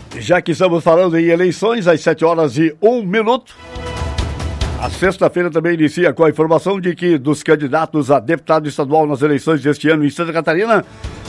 Já que estamos falando em eleições, às 7h01, a sexta-feira também inicia com a informação de que dos candidatos a deputado estadual nas eleições deste ano em Santa Catarina,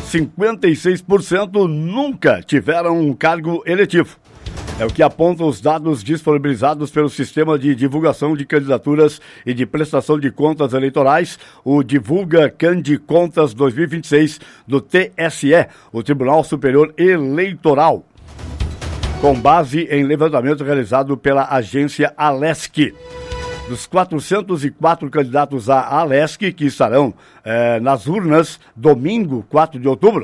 56% nunca tiveram um cargo eletivo. É o que apontam os dados disponibilizados pelo Sistema de Divulgação de Candidaturas e de Prestação de Contas Eleitorais, o Divulga Candicontas 2026 do TSE, o Tribunal Superior Eleitoral, com base em levantamento realizado pela agência Alesc. Dos 404 candidatos à Alesc que estarão nas urnas domingo, 4 de outubro,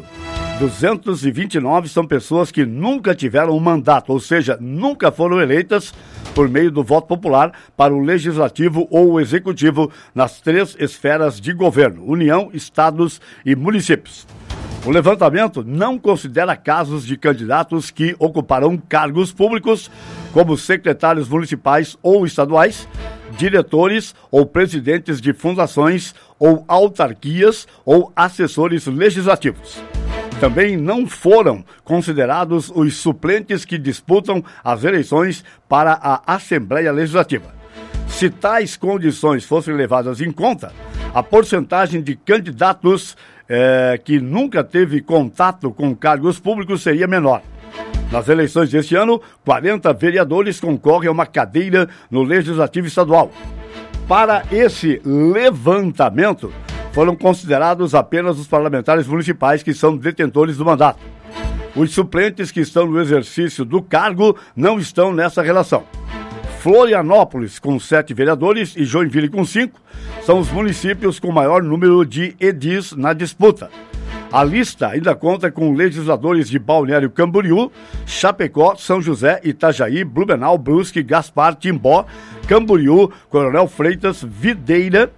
229 são pessoas que nunca tiveram um mandato, ou seja, nunca foram eleitas por meio do voto popular para o legislativo ou o executivo nas 3 esferas de governo: União, estados e municípios. O levantamento não considera casos de candidatos que ocuparão cargos públicos, como secretários municipais ou estaduais, diretores ou presidentes de fundações ou autarquias ou assessores legislativos. Também não foram considerados os suplentes que disputam as eleições para a Assembleia Legislativa. Se tais condições fossem levadas em conta, a porcentagem de candidatos que nunca teve contato com cargos públicos seria menor. Nas eleições deste ano, 40 vereadores concorrem a uma cadeira no Legislativo Estadual. Para esse levantamento, foram considerados apenas os parlamentares municipais que são detentores do mandato. Os suplentes que estão no exercício do cargo não estão nessa relação. Florianópolis, com 7 vereadores, e Joinville, com 5, são os municípios com maior número de edis na disputa. A lista ainda conta com legisladores de Balneário Camboriú, Chapecó, São José, Itajaí, Blumenau, Brusque, Gaspar, Timbó, Camboriú, Coronel Freitas, Videira,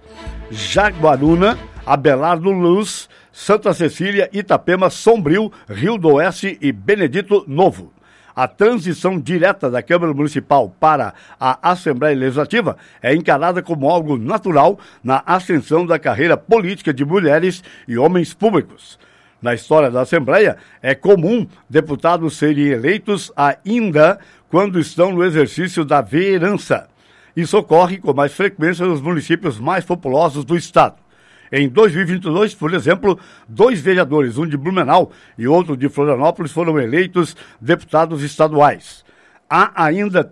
Jaguaruna, Abelardo Luz, Santa Cecília, Itapema, Sombrio, Rio do Oeste e Benedito Novo. A transição direta da Câmara Municipal para a Assembleia Legislativa é encarada como algo natural na ascensão da carreira política de mulheres e homens públicos. Na história da Assembleia, é comum deputados serem eleitos ainda quando estão no exercício da vereança. Isso ocorre com mais frequência nos municípios mais populosos do estado. Em 2022, por exemplo, 2 vereadores, um de Blumenau e outro de Florianópolis, foram eleitos deputados estaduais. Há ainda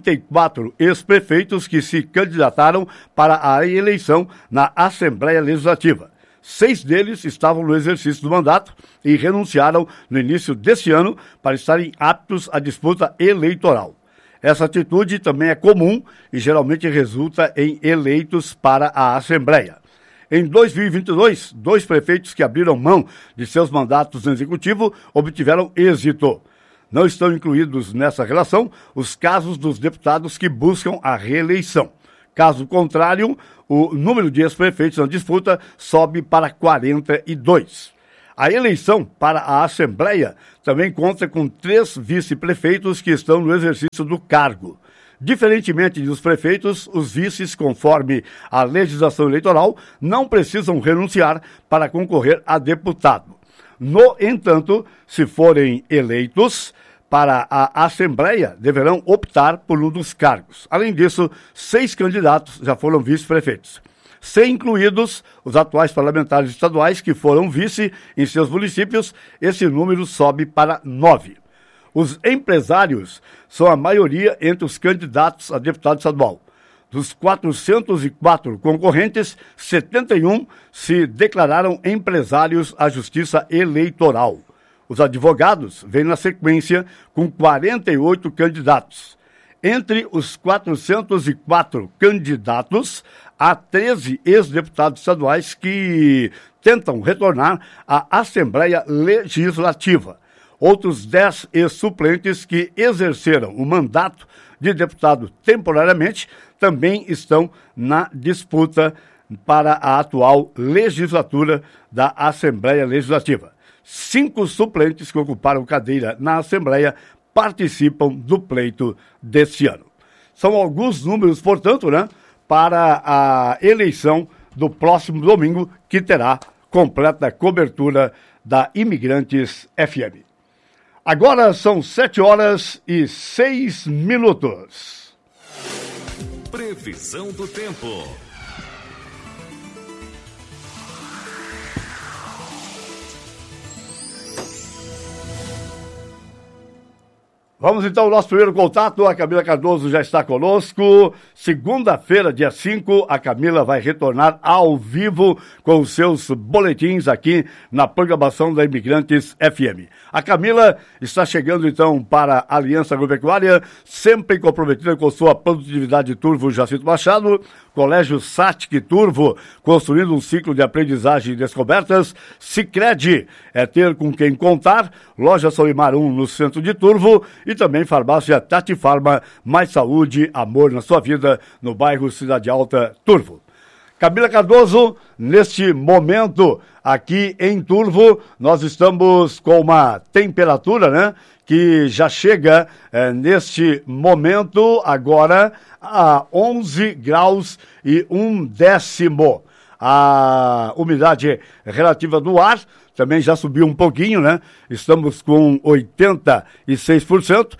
34 ex-prefeitos que se candidataram para a eleição na Assembleia Legislativa. 6 deles estavam no exercício do mandato e renunciaram no início deste ano para estarem aptos à disputa eleitoral. Essa atitude também é comum e geralmente resulta em eleitos para a Assembleia. Em 2022, 2 prefeitos que abriram mão de seus mandatos no Executivo obtiveram êxito. Não estão incluídos nessa relação os casos dos deputados que buscam a reeleição. Caso contrário, o número de ex-prefeitos na disputa sobe para 42. A eleição para a Assembleia também conta com 3 vice-prefeitos que estão no exercício do cargo. Diferentemente dos prefeitos, os vices, conforme a legislação eleitoral, não precisam renunciar para concorrer a deputado. No entanto, se forem eleitos para a Assembleia, deverão optar por um dos cargos. Além disso, 6 candidatos já foram vice-prefeitos. Sem incluídos os atuais parlamentares estaduais que foram vice em seus municípios, esse número sobe para 9. Os empresários são a maioria entre os candidatos a deputado estadual. Dos 404 concorrentes, 71 se declararam empresários à Justiça Eleitoral. Os advogados vêm na sequência com 48 candidatos. Entre os 404 candidatos, há 13 ex-deputados estaduais que tentam retornar à Assembleia Legislativa. Outros 10 ex-suplentes que exerceram o mandato de deputado temporariamente também estão na disputa para a atual legislatura da Assembleia Legislativa. 5 suplentes que ocuparam cadeira na Assembleia participam do pleito deste ano. São alguns números, portanto, para a eleição do próximo domingo, que terá completa cobertura da Imigrantes FM. Agora são 7h06. Previsão do tempo. Vamos então ao nosso primeiro contato. A Camila Cardoso já está conosco. Segunda-feira, dia 5, a Camila vai retornar ao vivo com os seus boletins aqui na programação da Imigrantes FM. A Camila está chegando então para a Aliança Agropecuária, sempre comprometida com sua produtividade. Turvo Jacinto Machado, Colégio Satic Turvo, construindo um ciclo de aprendizagem e descobertas. Sicredi é ter com quem contar. Loja Solimar 1 no centro de Turvo e também farmácia Tati Farma, mais saúde, amor na sua vida, no bairro Cidade Alta, Turvo. Camila Cardoso, neste momento aqui em Turvo, nós estamos com uma temperatura, né, que já chega neste momento agora a 11 graus e 1/10. A umidade relativa do ar também já subiu um pouquinho, né? Estamos com 86%,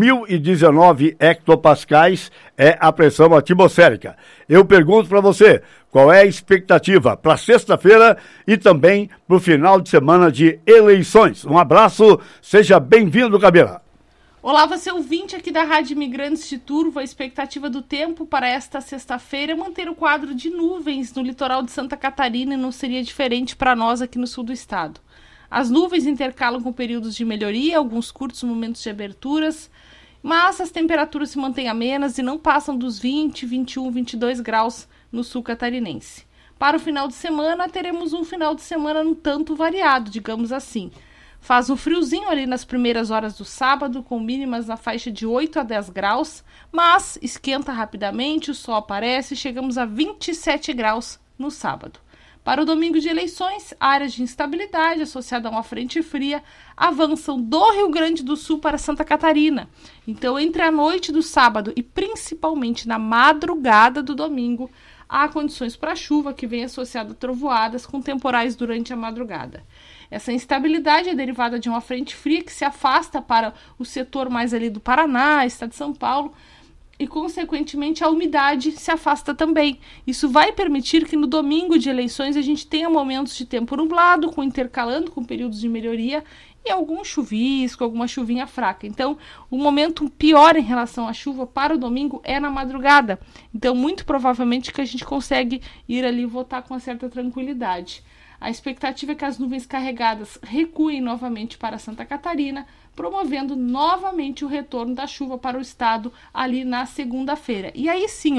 1019 hectopascais é a pressão atmosférica. Eu pergunto para você, qual é a expectativa para sexta-feira e também para o final de semana de eleições? Um abraço, seja bem-vindo, Camila. Olá, você ouvinte aqui da Rádio Imigrantes de Turvo. A expectativa do tempo para esta sexta-feira é manter o quadro de nuvens no litoral de Santa Catarina e não seria diferente para nós aqui no sul do estado. As nuvens intercalam com períodos de melhoria, alguns curtos momentos de aberturas, mas as temperaturas se mantêm amenas e não passam dos 20, 21, 22 graus no sul catarinense. Para o final de semana, teremos um final de semana um tanto variado, digamos assim. Faz um friozinho ali nas primeiras horas do sábado, com mínimas na faixa de 8 a 10 graus, mas esquenta rapidamente, o sol aparece e chegamos a 27 graus no sábado. Para o domingo de eleições, áreas de instabilidade associada a uma frente fria avançam do Rio Grande do Sul para Santa Catarina. Então, entre a noite do sábado e principalmente na madrugada do domingo, há condições para chuva que vem associada a trovoadas com temporais durante a madrugada. Essa instabilidade é derivada de uma frente fria que se afasta para o setor mais ali do Paraná, estado de São Paulo, e, consequentemente, a umidade se afasta também. Isso vai permitir que no domingo de eleições a gente tenha momentos de tempo nublado, intercalando com períodos de melhoria e algum chuvisco, alguma chuvinha fraca. Então, o momento pior em relação à chuva para o domingo é na madrugada. Então, muito provavelmente que a gente consegue ir ali votar com uma certa tranquilidade. A expectativa é que as nuvens carregadas recuem novamente para Santa Catarina, promovendo novamente o retorno da chuva para o estado ali na segunda-feira. E aí sim,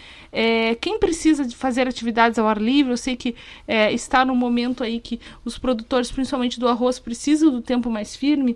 quem precisa de fazer atividades ao ar livre, eu sei que está no momento aí que os produtores, principalmente do arroz, precisam do tempo mais firme.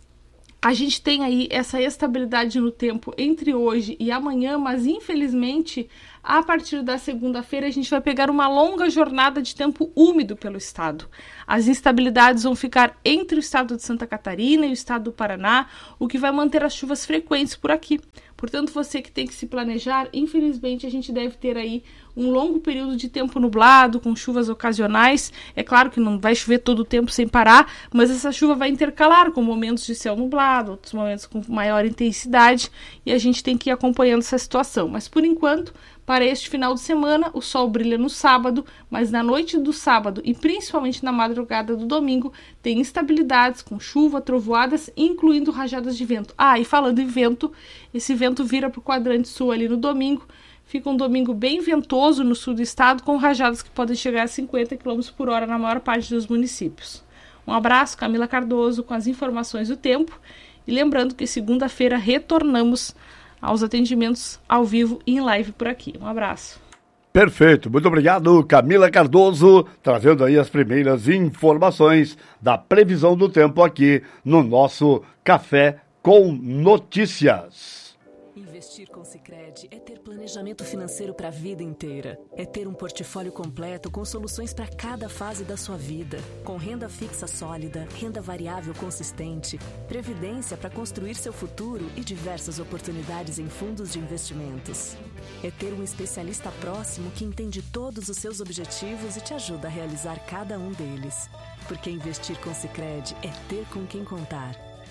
A gente tem aí essa estabilidade no tempo entre hoje e amanhã, mas infelizmente, a partir da segunda-feira, a gente vai pegar uma longa jornada de tempo úmido pelo estado. As instabilidades vão ficar entre o estado de Santa Catarina e o estado do Paraná, o que vai manter as chuvas frequentes por aqui. Portanto, você que tem que se planejar, infelizmente a gente deve ter aí um longo período de tempo nublado, com chuvas ocasionais. É claro que não vai chover todo o tempo sem parar, mas essa chuva vai intercalar com momentos de céu nublado, outros momentos com maior intensidade, e a gente tem que ir acompanhando essa situação. Mas por enquanto, para este final de semana, o sol brilha no sábado, mas na noite do sábado e principalmente na madrugada do domingo, tem instabilidades com chuva, trovoadas, incluindo rajadas de vento. E falando em vento, esse vento vira para o quadrante sul ali no domingo. Fica um domingo bem ventoso no sul do estado, com rajadas que podem chegar a 50 km por hora na maior parte dos municípios. Um abraço, Camila Cardoso, com as informações do tempo. E lembrando que segunda-feira retornamos aos atendimentos ao vivo e em live por aqui. Um abraço. Perfeito, muito obrigado, Camila Cardoso, trazendo aí as primeiras informações da previsão do tempo aqui no nosso Café com Notícias. Investir com Sicredi é ter planejamento financeiro para a vida inteira. É ter um portfólio completo com soluções para cada fase da sua vida. Com renda fixa sólida, renda variável consistente, previdência para construir seu futuro e diversas oportunidades em fundos de investimentos. É ter um especialista próximo que entende todos os seus objetivos e te ajuda a realizar cada um deles. Porque investir com Sicredi é ter com quem contar.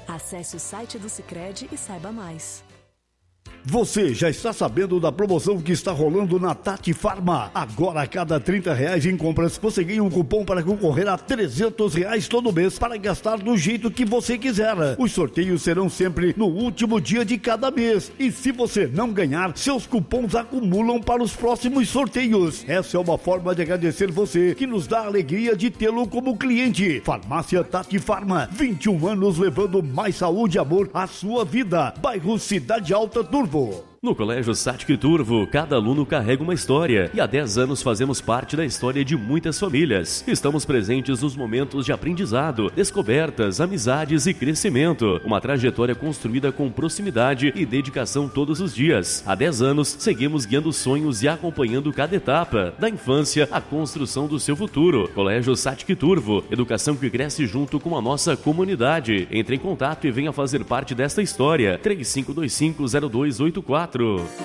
Acesse o site do Sicredi e saiba mais. Você já está sabendo da promoção que está rolando na Tati Farma? Agora, a cada R$30 em compras, você ganha um cupom para concorrer a R$300 todo mês para gastar do jeito que você quiser. Os sorteios serão sempre no último dia de cada mês. E se você não ganhar, seus cupons acumulam para os próximos sorteios. Essa é uma forma de agradecer você, que nos dá a alegria de tê-lo como cliente. Farmácia Tati Farma, 21 anos levando mais saúde e amor à sua vida. Bairro Cidade Alta, Turvo. No Colégio Satic Turvo, cada aluno carrega uma história e há 10 anos fazemos parte da história de muitas famílias. Estamos presentes nos momentos de aprendizado, descobertas, amizades e crescimento. Uma trajetória construída com proximidade e dedicação todos os dias. Há 10 anos, seguimos guiando sonhos e acompanhando cada etapa, da infância à construção do seu futuro. Colégio Satic Turvo, educação que cresce junto com a nossa comunidade. Entre em contato e venha fazer parte desta história. 3525-0284.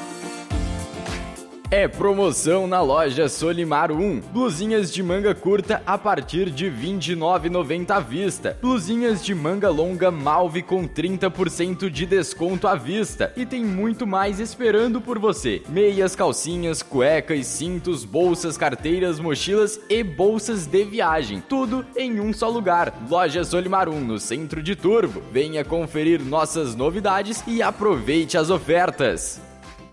É promoção na loja Solimar 1. Blusinhas de manga curta a partir de R$ 29,90 à vista. Blusinhas de manga longa Malve com 30% de desconto à vista. E tem muito mais esperando por você. Meias, calcinhas, cuecas, cintos, bolsas, carteiras, mochilas e bolsas de viagem. Tudo em um só lugar. Loja Solimar 1, no centro de Turvo. Venha conferir nossas novidades e aproveite as ofertas.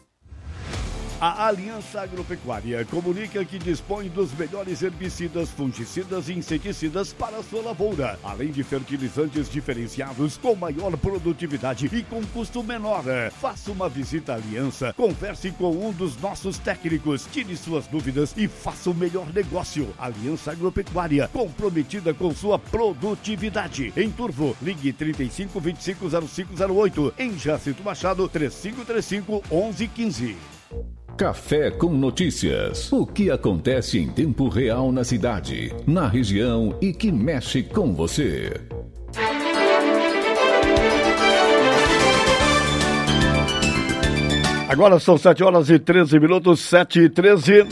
A Aliança Agropecuária comunica que dispõe dos melhores herbicidas, fungicidas e inseticidas para a sua lavoura, além de fertilizantes diferenciados com maior produtividade e com custo menor. Faça uma visita à Aliança, converse com um dos nossos técnicos, tire suas dúvidas e faça o melhor negócio. Aliança Agropecuária, comprometida com sua produtividade. Em Turvo, ligue 3525-0508. Em Jacinto Machado, 3535-1115. Café com Notícias. O que acontece em tempo real na cidade, na região e que mexe com você. Agora são 7h13, 7h13.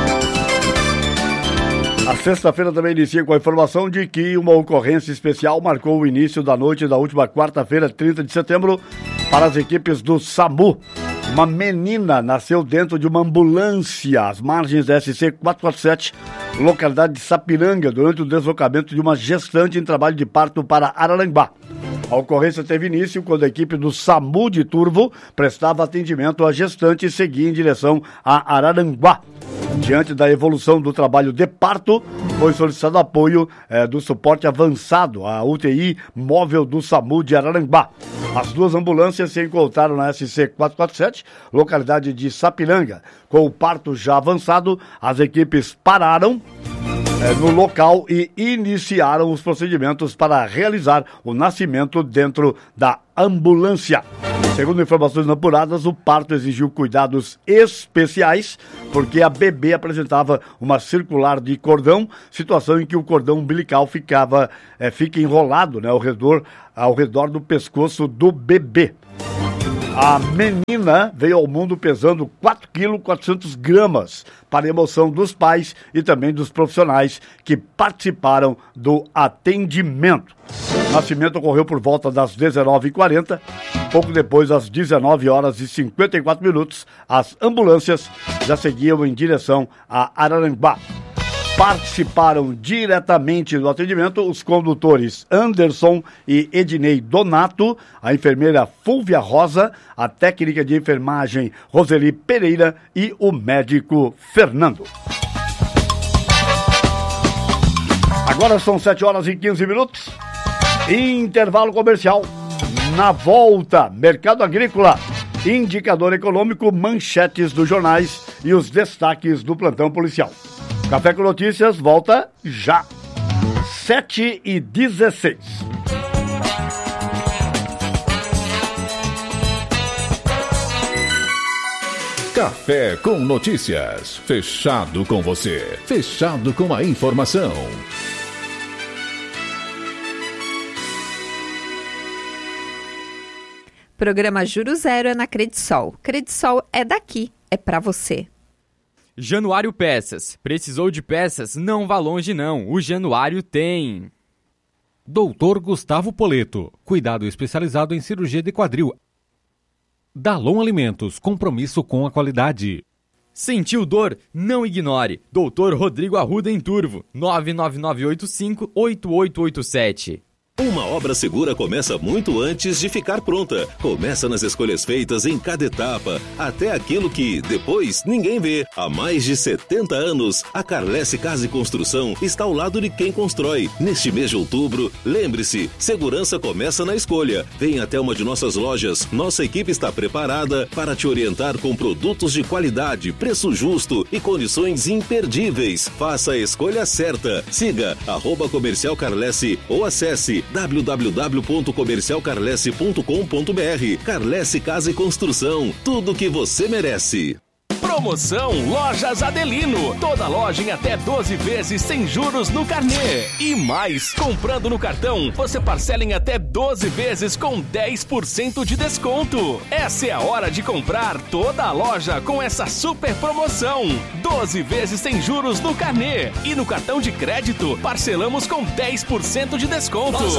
A sexta-feira também inicia com a informação de que uma ocorrência especial marcou o início da noite da última quarta-feira, 30 de setembro, para as equipes do SAMU. Uma menina nasceu dentro de uma ambulância às margens da SC 447, localidade de Sapiranga, durante o deslocamento de uma gestante em trabalho de parto para Araranguá. A ocorrência teve início quando a equipe do SAMU de Turvo prestava atendimento à gestante e seguia em direção a Araranguá. Diante da evolução do trabalho de parto, foi solicitado apoio do suporte avançado à UTI móvel do SAMU de Araranguá. As duas ambulâncias se encontraram na SC 447, localidade de Sapiranga. Com o parto já avançado, as equipes pararam no local e iniciaram os procedimentos para realizar o nascimento dentro da ambulância. Segundo informações apuradas, o parto exigiu cuidados especiais porque a bebê apresentava uma circular de cordão, situação em que o cordão umbilical fica enrolado, ao redor do pescoço do bebê. A menina veio ao mundo pesando 4,4 kg, para a emoção dos pais e também dos profissionais que participaram do atendimento. O nascimento ocorreu por volta das 19h40. Pouco depois, às 19h54, as ambulâncias já seguiam em direção a Araranguá. Participaram diretamente do atendimento os condutores Anderson e Ednei Donato, a enfermeira Fúvia Rosa, a técnica de enfermagem Roseli Pereira e o médico Fernando. Agora são 7h15. Intervalo comercial. Na volta, mercado agrícola, indicador econômico, manchetes dos jornais e os destaques do plantão policial. Café com Notícias volta já. 7h16. Café com Notícias. Fechado com você. Fechado com a informação. Programa Juro Zero é na Credisol. Credisol é daqui, é pra você. Januário Peças. Precisou de peças? Não vá longe não, o Januário tem. Dr. Gustavo Poleto, cuidado especializado em cirurgia de quadril. Dalon Alimentos, compromisso com a qualidade. Sentiu dor? Não ignore. Dr. Rodrigo Arruda em Turvo, 99985-8887. Uma obra segura começa muito antes de ficar pronta. Começa nas escolhas feitas em cada etapa, até aquilo que, depois, ninguém vê. Há mais de 70 anos, a Carlesse Casa e Construção está ao lado de quem constrói. Neste mês de outubro, lembre-se, segurança começa na escolha. Venha até uma de nossas lojas. Nossa equipe está preparada para te orientar com produtos de qualidade, preço justo e condições imperdíveis. Faça a escolha certa. Siga @Comercial Carlesse ou acesse www.comercialcarlesse.com.br. Carlesse Casa e Construção, tudo que você merece. Promoção Lojas Adelino. Toda loja em até 12 vezes sem juros no carnê. E mais, comprando no cartão, você parcela em até 12 vezes com 10% de desconto. Essa é a hora de comprar toda a loja com essa super promoção. 12 vezes sem juros no carnê. E no cartão de crédito, parcelamos com 10% de desconto.